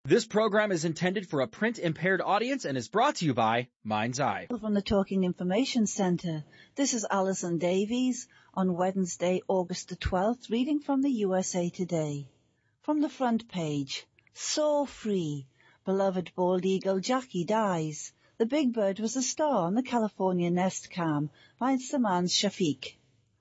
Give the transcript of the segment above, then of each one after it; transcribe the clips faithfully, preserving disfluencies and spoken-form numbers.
This program is intended for a print-impaired audience and is brought to you by Mind's Eye. From the Talking Information Centre, this is Alison Davies on Wednesday, August the twelfth, reading from the U S A Today. From the front page, So Free, beloved bald eagle Jackie dies. The big bird was a star on the California nest cam by Saman Shafiq.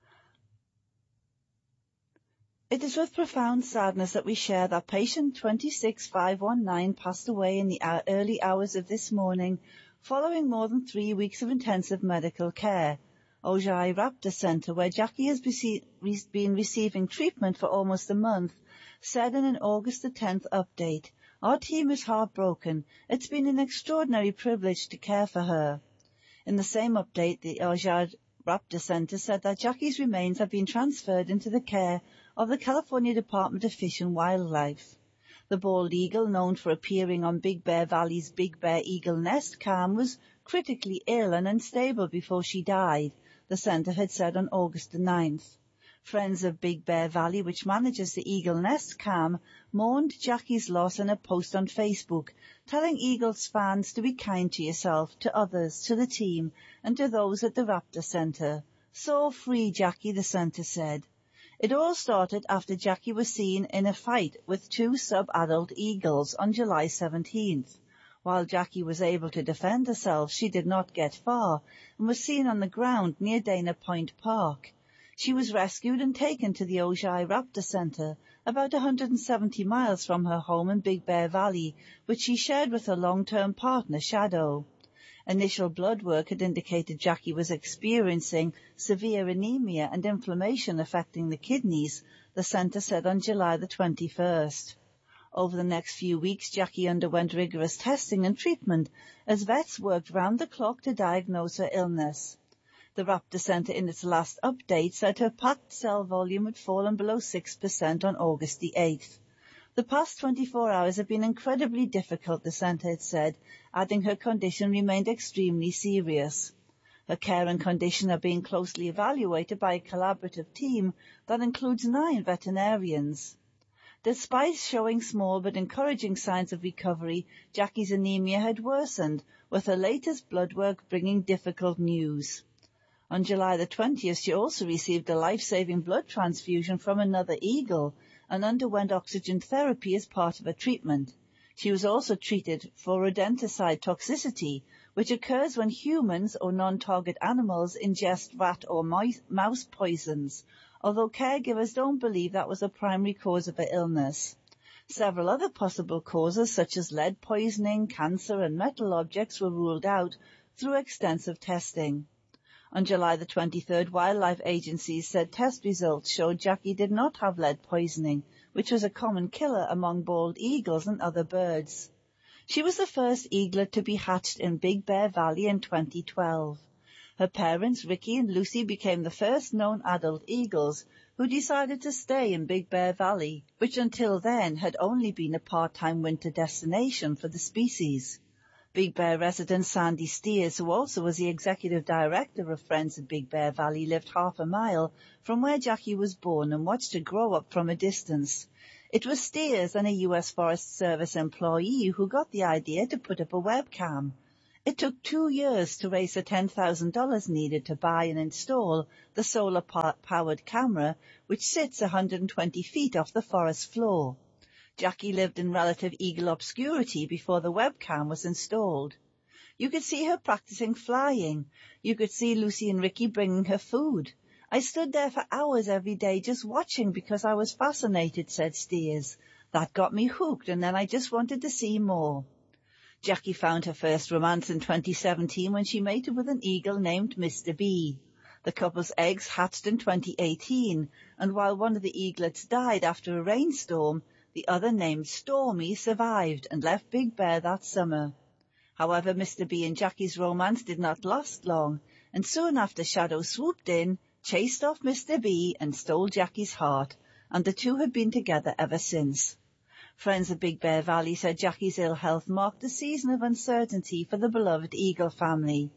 It is with profound sadness that we share that patient two six five one nine passed away in the early hours of this morning following more than three weeks of intensive medical care. Ojai Raptor Center, where Jackie has been receiving treatment for almost a month, said in an August the tenth update, "Our team is heartbroken. It's been an extraordinary privilege to care for her." In the same update, the Ojai Raptor Center said that Jackie's remains have been transferred into the care of the California Department of Fish and Wildlife. The bald eagle, known for appearing on Big Bear Valley's Big Bear Eagle Nest cam, was critically ill and unstable before she died, the center had said on August the ninth. Friends of Big Bear Valley, which manages the Eagle Nest cam, mourned Jackie's loss in a post on Facebook, telling Eagles fans to be kind to yourself, to others, to the team, and to those at the Raptor Center. So free, Jackie, the center said. It all started after Jackie was seen in a fight with two sub-adult eagles on July seventeenth. While Jackie was able to defend herself, she did not get far and was seen on the ground near Dana Point Park. She was rescued and taken to the Ojai Raptor Center, about one hundred seventy miles from her home in Big Bear Valley, which she shared with her long-term partner, Shadow. Initial blood work had indicated Jackie was experiencing severe anemia and inflammation affecting the kidneys, the center said on July the twenty-first. Over the next few weeks, Jackie underwent rigorous testing and treatment as vets worked round the clock to diagnose her illness. The Raptor Center in its last update said her packed cell volume had fallen below six percent on August the eighth. The past twenty-four hours have been incredibly difficult, the center had said, adding her condition remained extremely serious. Her care and condition are being closely evaluated by a collaborative team that includes nine veterinarians. Despite showing small but encouraging signs of recovery, Jackie's anemia had worsened, with her latest blood work bringing difficult news. On July the twentieth, she also received a life-saving blood transfusion from another eagle and underwent oxygen therapy as part of her treatment. She was also treated for rodenticide toxicity, which occurs when humans or non-target animals ingest rat or mouse poisons, although caregivers don't believe that was a primary cause of her illness. Several other possible causes, such as lead poisoning, cancer, and metal objects, were ruled out through extensive testing. On July the twenty-third, wildlife agencies said test results showed Jackie did not have lead poisoning, which was a common killer among bald eagles and other birds. She was the first eaglet to be hatched in Big Bear Valley in twenty twelve. Her parents, Ricky and Lucy, became the first known adult eagles who decided to stay in Big Bear Valley, which until then had only been a part-time winter destination for the species. Big Bear resident Sandy Steers, who also was the executive director of Friends of Big Bear Valley, lived half a mile from where Jackie was born and watched her grow up from a distance. It was Steers and a U S Forest Service employee who got the idea to put up a webcam. It took two years to raise the ten thousand dollars needed to buy and install the solar-powered camera, which sits one hundred twenty feet off the forest floor. Jackie lived in relative eagle obscurity before the webcam was installed. You could see her practicing flying. You could see Lucy and Ricky bringing her food. I stood there for hours every day just watching because I was fascinated, said Steers. That got me hooked, and then I just wanted to see more. Jackie found her first romance in twenty seventeen when she mated with an eagle named Mister B. The couple's eggs hatched in twenty eighteen, and while one of the eaglets died after a rainstorm, the other, named Stormy, survived and left Big Bear that summer. However, Mister B and Jackie's romance did not last long, and soon after Shadow swooped in, chased off Mister B and stole Jackie's heart, and the two have been together ever since. Friends of Big Bear Valley said Jackie's ill health marked a season of uncertainty for the beloved eagle family.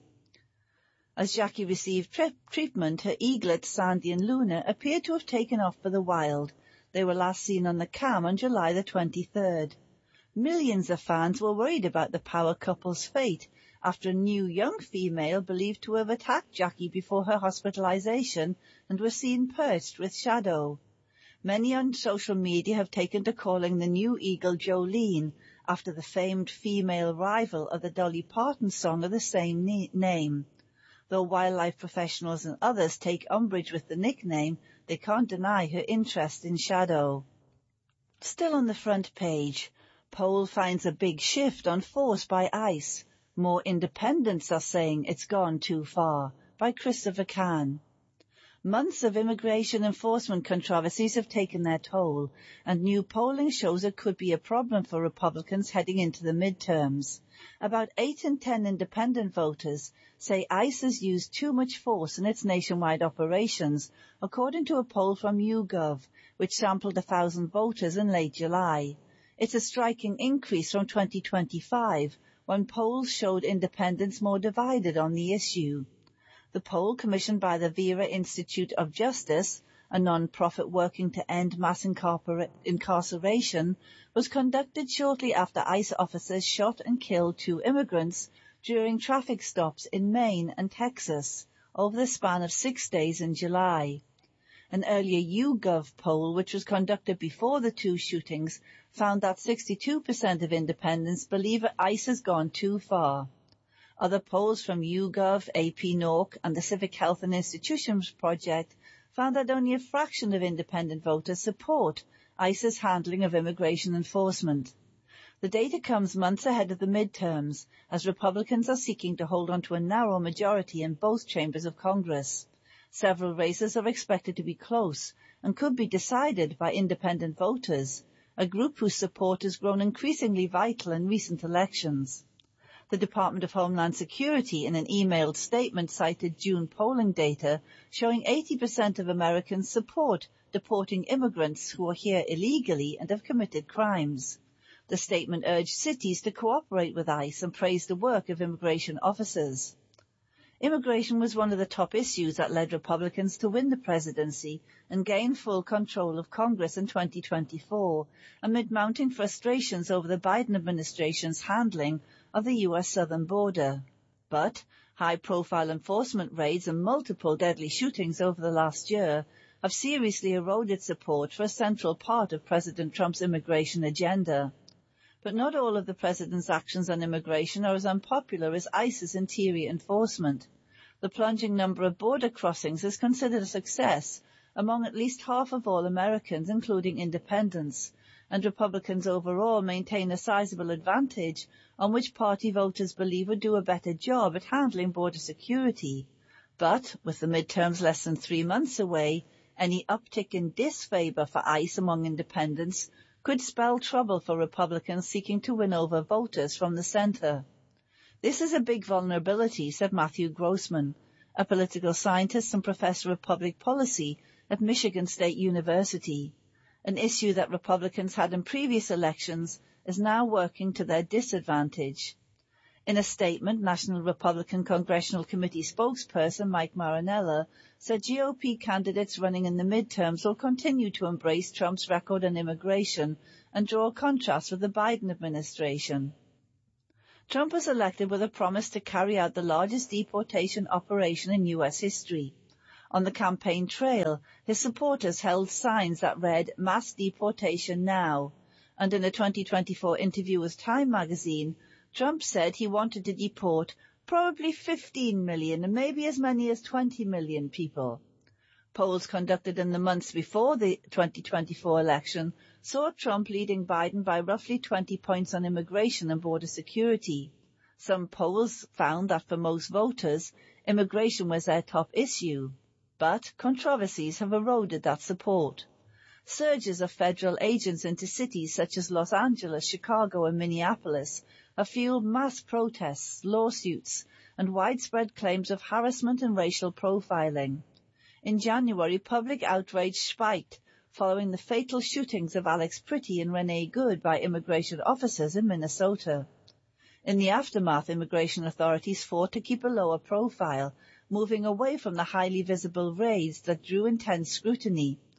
As Jackie received tri- treatment, her eaglets, Sandy and Luna, appeared to have taken off for the wild. They were last seen on the cam on July the twenty-third. Millions of fans were worried about the power couple's fate after a new young female believed to have attacked Jackie before her hospitalization and was seen perched with Shadow. Many on social media have taken to calling the new eagle Jolene, after the famed female rival of the Dolly Parton song of the same na- name. Though wildlife professionals and others take umbrage with the nickname, they can't deny her interest in Shadow. Still on the front page, poll finds a big shift on force by ICE. More independents are saying it's gone too far, by Christopher Kahn. Months of immigration enforcement controversies have taken their toll, and new polling shows it could be a problem for Republicans heading into the midterms. About eight in ten independent voters say ICE has used too much force in its nationwide operations, according to a poll from YouGov, which sampled a thousand voters in late July. It's a striking increase from twenty twenty-five, when polls showed independents more divided on the issue. The poll, commissioned by the Vera Institute of Justice, a non-profit working to end mass incarceration, was conducted shortly after ICE officers shot and killed two immigrants during traffic stops in Maine and Texas over the span of six days in July. An earlier YouGov poll, which was conducted before the two shootings, found that sixty-two percent of independents believe ICE has gone too far. Other polls from YouGov, A P N O R C, and the Civic Health and Institutions Project found that only a fraction of independent voters support ICE's handling of immigration enforcement. The data comes months ahead of the midterms, as Republicans are seeking to hold on to a narrow majority in both chambers of Congress. Several races are expected to be close and could be decided by independent voters, a group whose support has grown increasingly vital in recent elections. The Department of Homeland Security, in an emailed statement, cited June polling data showing eighty percent of Americans support deporting immigrants who are here illegally and have committed crimes. The statement urged cities to cooperate with ICE and praised the work of immigration officers. Immigration was one of the top issues that led Republicans to win the presidency and gain full control of Congress in twenty twenty-four, amid mounting frustrations over the Biden administration's handling of the U S southern border. But high-profile enforcement raids and multiple deadly shootings over the last year have seriously eroded support for a central part of President Trump's immigration agenda. But not all of the president's actions on immigration are as unpopular as ICE's interior enforcement. The plunging number of border crossings is considered a success among at least half of all Americans, including independents, and Republicans overall maintain a sizable advantage on which party voters believe would do a better job at handling border security. But, with the midterms less than three months away, any uptick in disfavor for ICE among independents could spell trouble for Republicans seeking to win over voters from the center. This is a big vulnerability, said Matthew Grossman, a political scientist and professor of public policy at Michigan State University. An issue that Republicans had in previous elections is now working to their disadvantage. In a statement, National Republican Congressional Committee spokesperson Mike Marinella said G O P candidates running in the midterms will continue to embrace Trump's record on immigration and draw a contrast with the Biden administration. Trump was elected with a promise to carry out the largest deportation operation in U S history. On the campaign trail, his supporters held signs that read, "Mass Deportation Now," and in a twenty twenty-four interview with Time magazine, Trump said he wanted to deport probably fifteen million and maybe as many as twenty million people. Polls conducted in the months before the twenty twenty-four election saw Trump leading Biden by roughly twenty points on immigration and border security. Some polls found that for most voters, immigration was their top issue. But controversies have eroded that support. Surges of federal agents into cities such as Los Angeles, Chicago, and Minneapolis have fueled mass protests, lawsuits, and widespread claims of harassment and racial profiling. In January, public outrage spiked following the fatal shootings of Alex Pretty and Renee Good by immigration officers in Minnesota. In the aftermath, immigration authorities fought to keep a lower profile, moving away from the highly visible raids that drew intense scrutiny.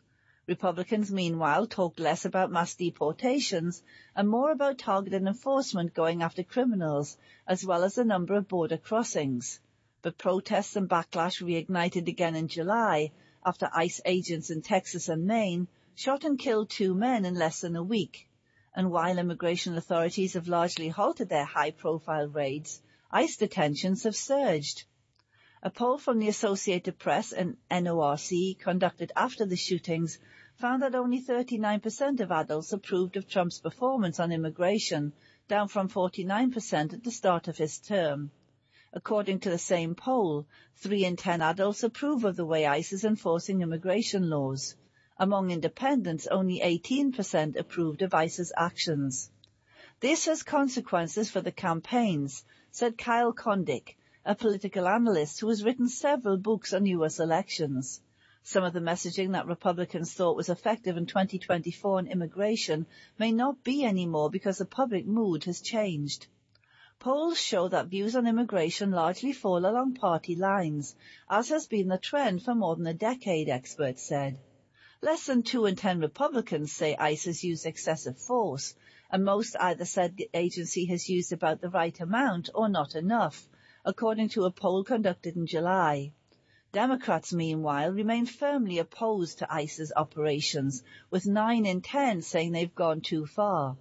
Republicans, meanwhile, talked less about mass deportations and more about targeted enforcement going after criminals, as well as the number of border crossings. But protests and backlash reignited again in July after ICE agents in Texas and Maine shot and killed two men in less than a week. And while immigration authorities have largely halted their high-profile raids, ICE detentions have surged. A poll from the Associated Press and N O R C conducted after the shootings found that only thirty-nine percent of adults approved of Trump's performance on immigration, down from forty-nine percent at the start of his term. According to the same poll, three in ten adults approve of the way ICE is enforcing immigration laws. Among independents, only eighteen percent approved of ICE's actions. This has consequences for the campaigns, said Kyle Kondik, a political analyst who has written several books on U S elections. Some of the messaging that Republicans thought was effective in twenty twenty-four on immigration may not be anymore because the public mood has changed. Polls show that views on immigration largely fall along party lines, as has been the trend for more than a decade, experts said. Less than two in ten Republicans say ICE has used excessive force, and most either said the agency has used about the right amount or not enough, according to a poll conducted in July. Democrats, meanwhile, remain firmly opposed to ICE's operations, with nine in ten saying they've gone too far.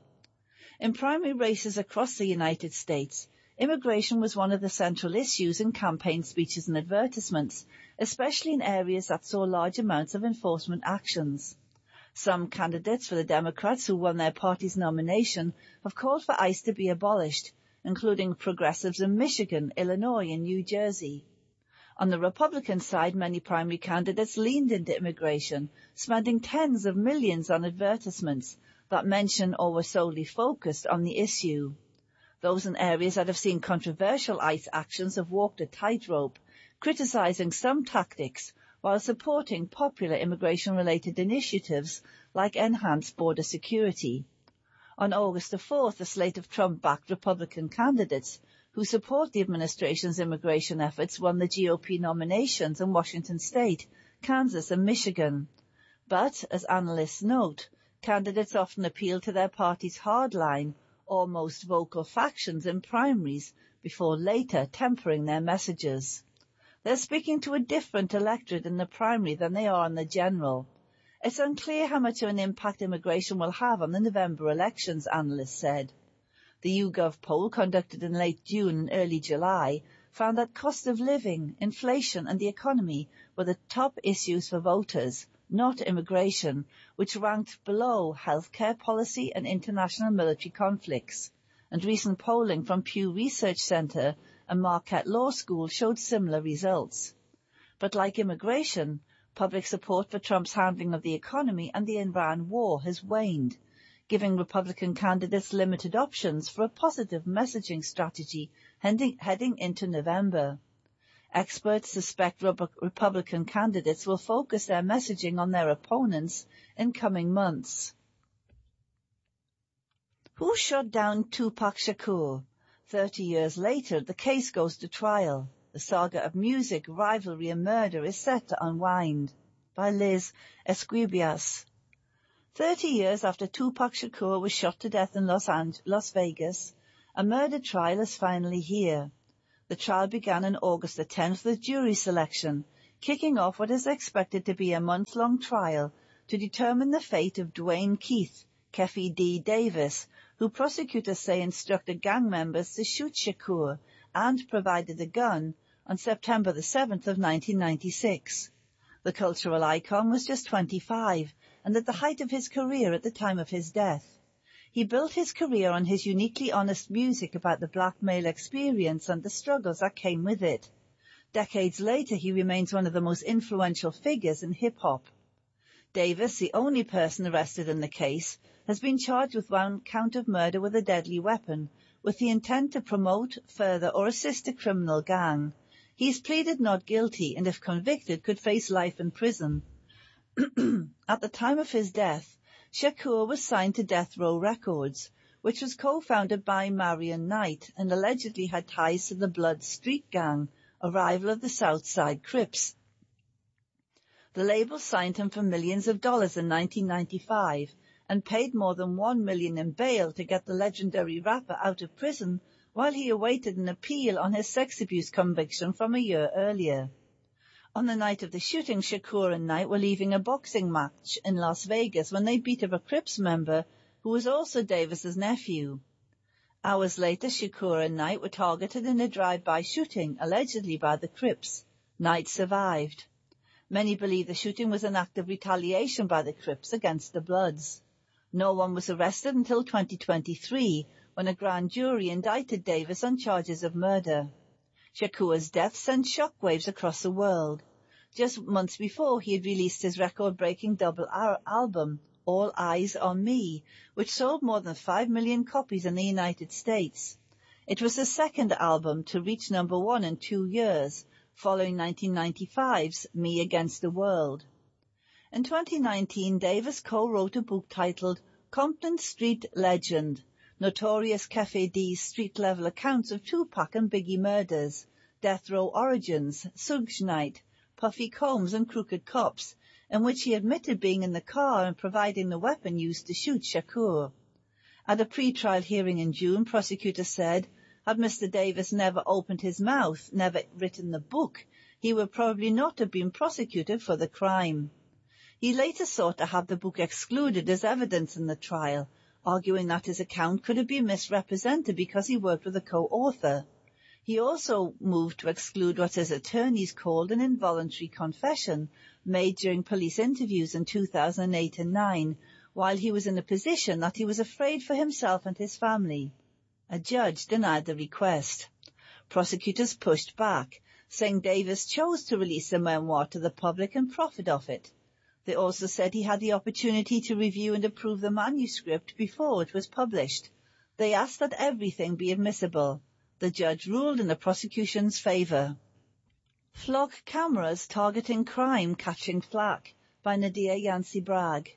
In primary races across the United States, immigration was one of the central issues in campaign speeches and advertisements, especially in areas that saw large amounts of enforcement actions. Some candidates for the Democrats who won their party's nomination have called for ICE to be abolished, including progressives in Michigan, Illinois, and New Jersey. On the Republican side, many primary candidates leaned into immigration, spending tens of millions on advertisements that mention or were solely focused on the issue. Those in areas that have seen controversial ICE actions have walked a tightrope, criticizing some tactics while supporting popular immigration-related initiatives like enhanced border security. On August the fourth, a slate of Trump-backed Republican candidates who support the administration's immigration efforts won the G O P nominations in Washington State, Kansas, and Michigan. But, as analysts note, candidates often appeal to their party's hardline, almost vocal factions in primaries before later tempering their messages. They're speaking to a different electorate in the primary than they are in the general. It's unclear how much of an impact immigration will have on the November elections, analysts said. The YouGov poll conducted in late June and early July found that cost of living, inflation and the economy were the top issues for voters, not immigration, which ranked below healthcare policy and international military conflicts. And recent polling from Pew Research Center and Marquette Law School showed similar results. But like immigration, public support for Trump's handling of the economy and the Iran war has waned, giving Republican candidates limited options for a positive messaging strategy heading, heading into November. Experts suspect Republican candidates will focus their messaging on their opponents in coming months. Who shot down Tupac Shakur? Thirty years later, the case goes to trial. The saga of music, rivalry and murder is set to unwind. By Liz Esquibias. Thirty years after Tupac Shakur was shot to death in Los, Ange- Las Vegas, a murder trial is finally here. The trial began on August the tenth with jury selection, kicking off what is expected to be a month-long trial to determine the fate of Dwayne Keith, Keffe D. Davis, who prosecutors say instructed gang members to shoot Shakur and provided the gun on September the seventh of nineteen ninety-six. The cultural icon was just twenty-five and at the height of his career at the time of his death. He built his career on his uniquely honest music about the black male experience and the struggles that came with it. Decades later, he remains one of the most influential figures in hip-hop. Davis, the only person arrested in the case, has been charged with one count of murder with a deadly weapon, with the intent to promote, further, or assist a criminal gang. He's pleaded not guilty and, if convicted, could face life in prison. At the time of his death, Shakur was signed to Death Row Records, which was co-founded by Marion Knight and allegedly had ties to the Blood Street Gang, a rival of the South Side Crips. The label signed him for millions of dollars in nineteen ninety-five and paid more than one million in bail to get the legendary rapper out of prison while he awaited an appeal on his sex abuse conviction from a year earlier. On the night of the shooting, Shakur and Knight were leaving a boxing match in Las Vegas when they beat up a Crips member who was also Davis's nephew. Hours later, Shakur and Knight were targeted in a drive-by shooting, allegedly by the Crips. Knight survived. Many believe the shooting was an act of retaliation by the Crips against the Bloods. No one was arrested until twenty twenty-three, when a grand jury indicted Davis on charges of murder. Shakur's death sent shockwaves across the world. Just months before, he had released his record-breaking double album, All Eyes on Me, which sold more than five million copies in the United States. It was the second album to reach number one in two years, following nineteen ninety-five's Me Against the World. In twenty nineteen, Davis co-wrote a book titled Compton Street Legend, Notorious Cafe D's street-level accounts of Tupac and Biggie murders, Death Row Origins, Suge Knight, Puffy Combs and Crooked Cops, in which he admitted being in the car and providing the weapon used to shoot Shakur. At a pre-trial hearing in June, prosecutors said, had Mister Davis never opened his mouth, never written the book, he would probably not have been prosecuted for the crime. He later sought to have the book excluded as evidence in the trial, arguing that his account could have been misrepresented because he worked with a co-author. He also moved to exclude what his attorneys called an involuntary confession made during police interviews in two thousand eight and nine, while he was in a position that he was afraid for himself and his family. A judge denied the request. Prosecutors pushed back, saying Davis chose to release the memoir to the public and profit off it. They also said he had the opportunity to review and approve the manuscript before it was published. They asked that everything be admissible. The judge ruled in the prosecution's favor. Flock Cameras Targeting Crime Catching Flack by Nadia Yancey Bragg.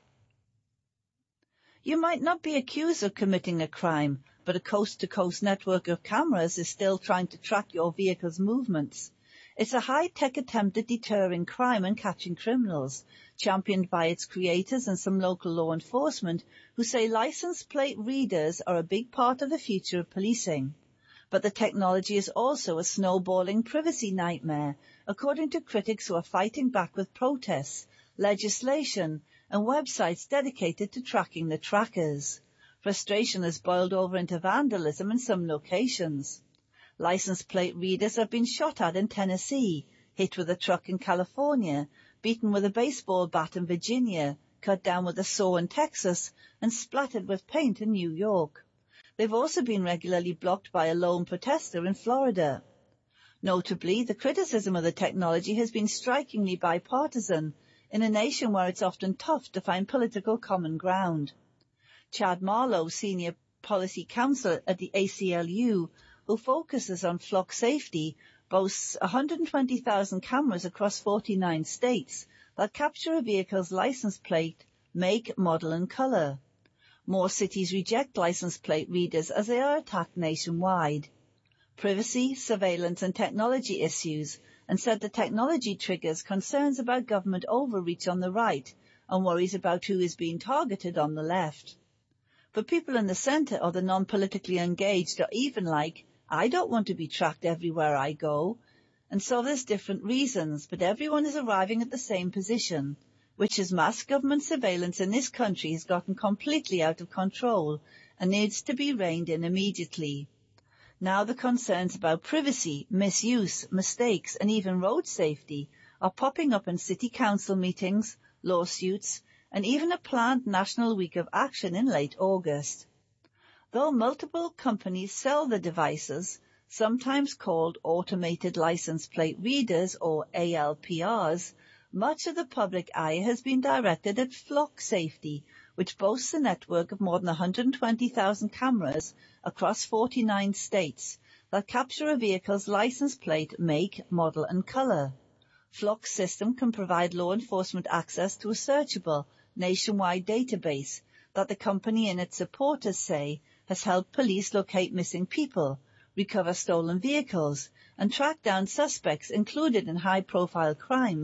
You might not be accused of committing a crime, but a coast-to-coast network of cameras is still trying to track your vehicle's movements. It's a high-tech attempt at deterring crime and catching criminals, championed by its creators and some local law enforcement who say license plate readers are a big part of the future of policing. But the technology is also a snowballing privacy nightmare, according to critics who are fighting back with protests, legislation, and websites dedicated to tracking the trackers. Frustration has boiled over into vandalism in some locations. License plate readers have been shot at in Tennessee, hit with a truck in California, beaten with a baseball bat in Virginia, cut down with a saw in Texas, and splattered with paint in New York. They've also been regularly blocked by a lone protester in Florida. Notably, the criticism of the technology has been strikingly bipartisan in a nation where it's often tough to find political common ground. Chad Marlowe, Senior Policy Counsel at the A C L U, who focuses on flock safety, boasts one hundred twenty thousand cameras across forty-nine states that capture a vehicle's license plate, make, model and color. More cities reject license plate readers as they are attacked nationwide. Privacy, surveillance and technology issues, and said the technology triggers concerns about government overreach on the right and worries about who is being targeted on the left. But people in the centre or the non-politically engaged are even like, I don't want to be tracked everywhere I go. And so there's different reasons, but everyone is arriving at the same position, which is mass government surveillance in this country has gotten completely out of control and needs to be reined in immediately. Now the concerns about privacy, misuse, mistakes and even road safety are popping up in city council meetings, lawsuits, and even a planned National Week of Action in late August. Though multiple companies sell the devices, sometimes called automated license plate readers or A L P Rs, much of the public eye has been directed at Flock Safety, which boasts a network of more than one hundred twenty thousand cameras across forty-nine states that capture a vehicle's license plate, make, model and color. Flock's system can provide law enforcement access to a searchable, nationwide database that the company and its supporters say has helped police locate missing people, recover stolen vehicles, and track down suspects included in high-profile crimes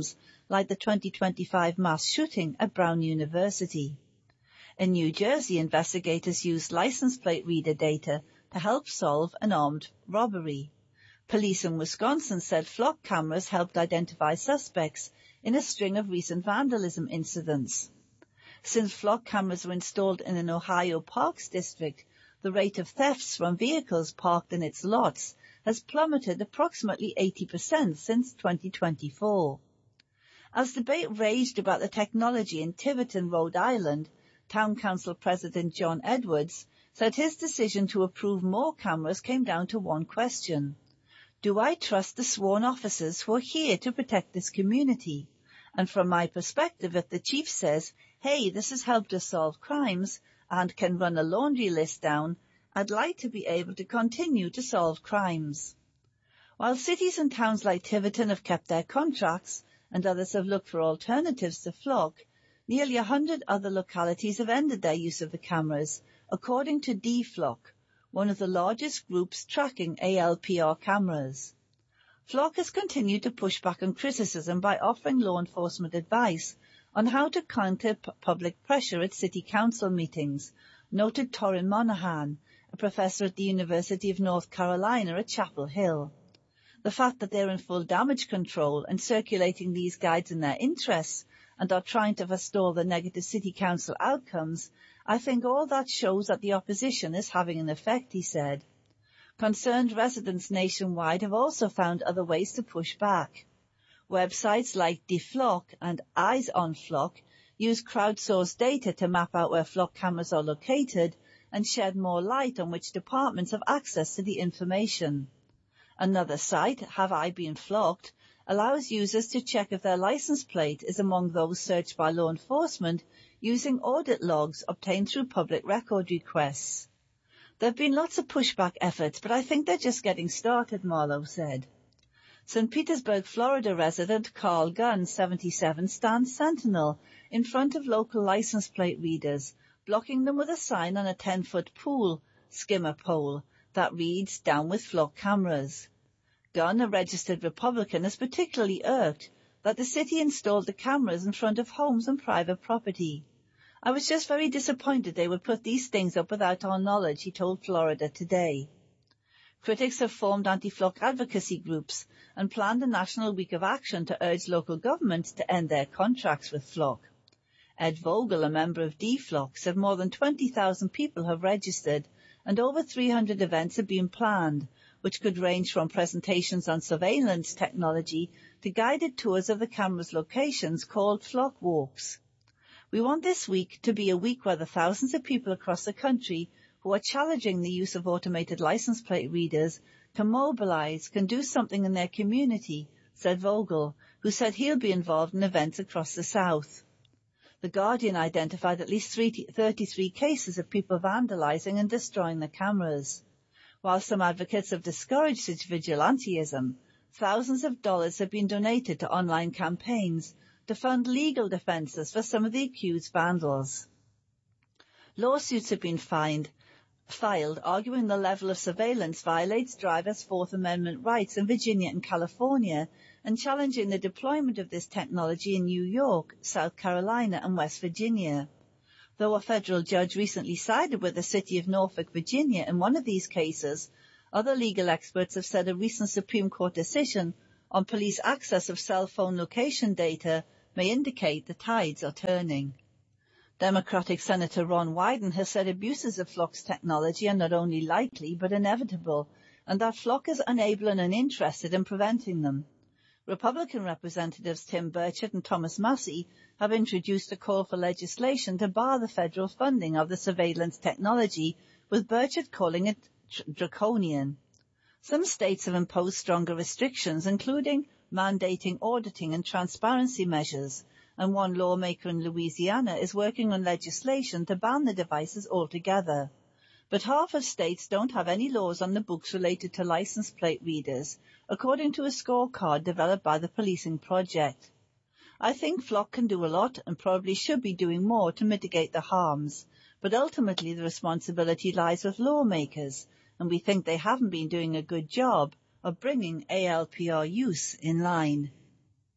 like the twenty twenty-five mass shooting at Brown University. In New Jersey, investigators used license plate reader data to help solve an armed robbery. Police in Wisconsin said flock cameras helped identify suspects in a string of recent vandalism incidents. Since flock cameras were installed in an Ohio Parks district, the rate of thefts from vehicles parked in its lots has plummeted approximately eighty percent since twenty twenty-four. As debate raged about the technology in Tiverton, Rhode Island, Town Council President John Edwards said his decision to approve more cameras came down to one question. Do I trust the sworn officers who are here to protect this community? And from my perspective, if the chief says, hey, this has helped us solve crimes and can run a laundry list down, I'd like to be able to continue to solve crimes. While cities and towns like Tiverton have kept their contracts and others have looked for alternatives to flock, nearly a hundred other localities have ended their use of the cameras, according to D-Flock, one of the largest groups tracking A L P R cameras. Flock has continued to push back on criticism by offering law enforcement advice on how to counter p- public pressure at city council meetings, noted Torin Monahan, a professor at the University of North Carolina at Chapel Hill. The fact that they're in full damage control and circulating these guides in their interests and are trying to forestall the negative city council outcomes, I think all that shows that the opposition is having an effect, he said. Concerned residents nationwide have also found other ways to push back. Websites like DeFlock and Eyes on Flock use crowdsourced data to map out where flock cameras are located and shed more light on which departments have access to the information. Another site, Have I Been Flocked, allows users to check if their license plate is among those searched by law enforcement using audit logs obtained through public record requests. There have been lots of pushback efforts, but I think they're just getting started, Marlowe said. Saint Petersburg, Florida resident Carl Gunn, seventy-seven, stands sentinel in front of local license plate readers, blocking them with a sign on a ten-foot pool skimmer pole that reads, "Down with flock cameras." Gunn, a registered Republican, is particularly irked that the city installed the cameras in front of homes and private property. I was just very disappointed they would put these things up without our knowledge, he told Florida Today. Critics have formed anti-flock advocacy groups and planned a national week of action to urge local governments to end their contracts with flock. Ed Vogel, a member of D-Flock, said more than twenty thousand people have registered and over three hundred events have been planned, which could range from presentations on surveillance technology to guided tours of the camera's locations called flock walks. We want this week to be a week where the thousands of people across the country who are challenging the use of automated license plate readers can mobilize, can do something in their community, said Vogel, who said he'll be involved in events across the South. The Guardian identified at least thirty-three cases of people vandalizing and destroying the cameras. While some advocates have discouraged such vigilantism, thousands of dollars have been donated to online campaigns to fund legal defences for some of the accused vandals. Lawsuits have been fined, filed arguing the level of surveillance violates drivers' Fourth Amendment rights in Virginia and California and challenging the deployment of this technology in New York, South Carolina and West Virginia. Though a federal judge recently sided with the city of Norfolk, Virginia in one of these cases, other legal experts have said a recent Supreme Court decision on police access of cell phone location data may indicate the tides are turning. Democratic Senator Ron Wyden has said abuses of Flock's technology are not only likely but inevitable, and that Flock is unable and uninterested in preventing them. Republican Representatives Tim Burchett and Thomas Massie have introduced a call for legislation to bar the federal funding of the surveillance technology, with Burchett calling it draconian. Some states have imposed stronger restrictions, including mandating auditing and transparency measures, and one lawmaker in Louisiana is working on legislation to ban the devices altogether. But half of states don't have any laws on the books related to license plate readers, according to a scorecard developed by the Policing Project. I think Flock can do a lot and probably should be doing more to mitigate the harms, but ultimately the responsibility lies with lawmakers, and we think they haven't been doing a good job of bringing A L P R use in line.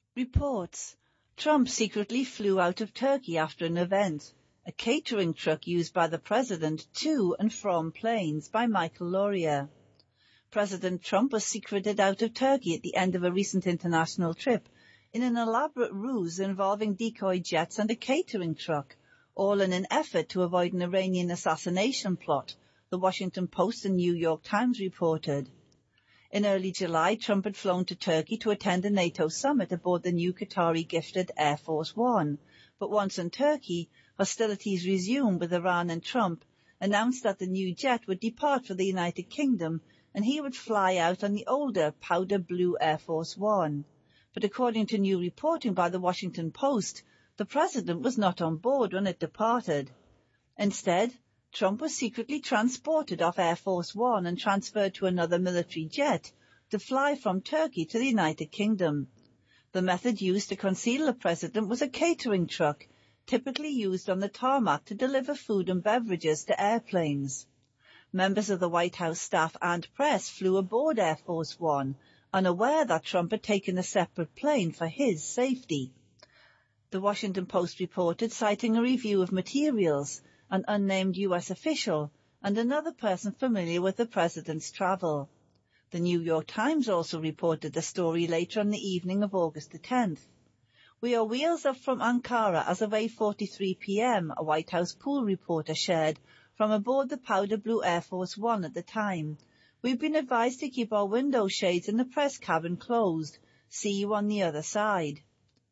Reports. Trump secretly flew out of Turkey after an event. A catering truck used by the president to and from planes by Michael Laurier. President Trump was secreted out of Turkey at the end of a recent international trip in an elaborate ruse involving decoy jets and a catering truck, all in an effort to avoid an Iranian assassination plot, the Washington Post and New York Times reported. In early July, Trump had flown to Turkey to attend a NATO summit aboard the new Qatari-gifted Air Force One. But once in Turkey, hostilities resumed with Iran, and Trump announced that the new jet would depart for the United Kingdom and he would fly out on the older powder blue Air Force One. But according to new reporting by the Washington Post, the president was not on board when it departed. Instead, Trump was secretly transported off Air Force One and transferred to another military jet to fly from Turkey to the United Kingdom. The method used to conceal the president was a catering truck, typically used on the tarmac to deliver food and beverages to airplanes. Members of the White House staff and press flew aboard Air Force One, unaware that Trump had taken a separate plane for his safety. The Washington Post reported, citing a review of materials, an unnamed U S official, and another person familiar with the president's travel. The New York Times also reported the story later on the evening of August the tenth. "We are wheels up from Ankara as of eight forty-three p.m., a White House pool reporter shared from aboard the powder blue Air Force One at the time. "We've been advised to keep our window shades in the press cabin closed. See you on the other side."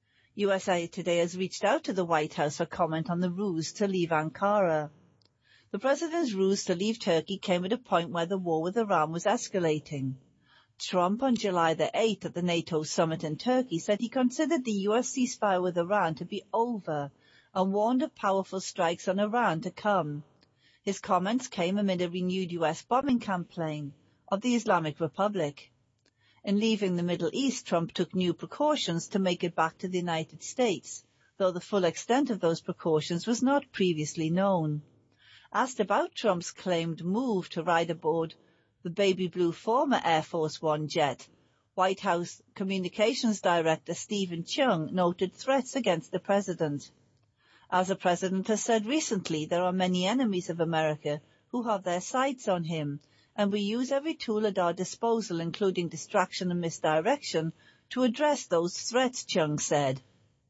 U S A Today has reached out to the White House for comment on the ruse to leave Ankara. The president's ruse to leave Turkey came at a point where the war with Iran was escalating. Trump on July the eighth at the NATO summit in Turkey said he considered the U S ceasefire with Iran to be over and warned of powerful strikes on Iran to come. His comments came amid a renewed U S bombing campaign of the Islamic Republic. In leaving the Middle East, Trump took new precautions to make it back to the United States, though the full extent of those precautions was not previously known. Asked about Trump's claimed move to ride aboard the baby blue former Air Force One jet, White House Communications Director Stephen Chung noted threats against the president. As the president has said recently, there are many enemies of America who have their sights on him, and we use every tool at our disposal, including distraction and misdirection, to address those threats, Chung said.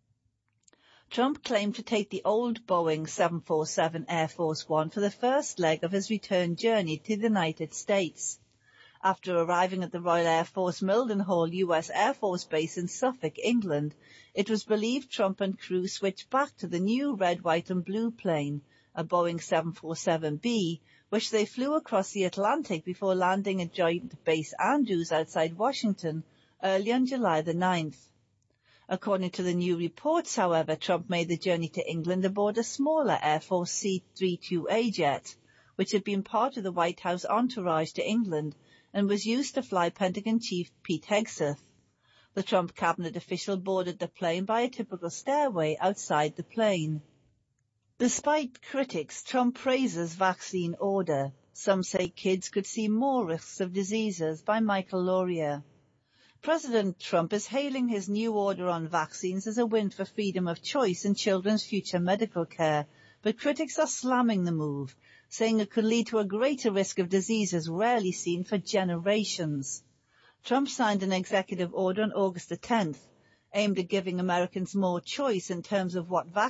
Trump claimed to take the old Boeing seven forty-seven Air Force One for the first leg of his return journey to the United States. After arriving at the Royal Air Force Mildenhall U S Air Force Base in Suffolk, England, it was believed Trump and crew switched back to the new red, white and blue plane, a Boeing seven forty-seven B, which they flew across the Atlantic before landing at Joint Base Andrews outside Washington early on July the ninth. According to the new reports, however, Trump made the journey to England aboard a smaller Air Force C thirty-two A jet, which had been part of the White House entourage to England and was used to fly Pentagon Chief Pete Hegseth. The Trump cabinet official boarded the plane by a typical stairway outside the plane. Despite critics, Trump praises vaccine order. Some say kids could see more risks of diseases by Michael Laurier. President Trump is hailing his new order on vaccines as a win for freedom of choice in children's future medical care, but critics are slamming the move, saying it could lead to a greater risk of diseases rarely seen for generations. Trump signed an executive order on August the tenth, aimed at giving Americans more choice in terms of what vaccines